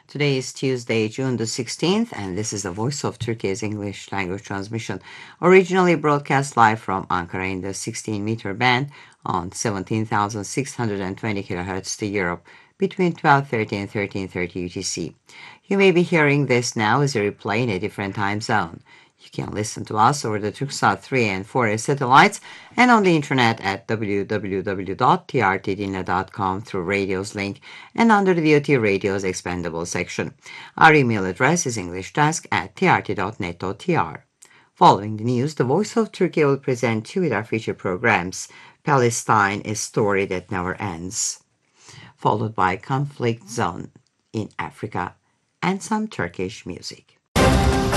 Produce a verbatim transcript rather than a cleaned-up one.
Today is Tuesday, June the sixteenth, and this is the Voice of Turkey's English language transmission, originally broadcast live from Ankara in the sixteen meter band on seventeen thousand six hundred twenty kilohertz to Europe between twelve thirty and thirteen thirty U T C. You may be hearing this now as a replay in a different time zone. You can listen to us over the Turksat three and four A satellites and on the internet at w w w dot t r t dinle dot com through Radio's link and under the V O T Radio's expandable section. Our email address is englishdesk at t r t dot net dot t r. Following the news, the Voice of Turkey will present two of our feature programs, Palestine, a story that never ends, followed by Conflict Zone in Africa and some Turkish music.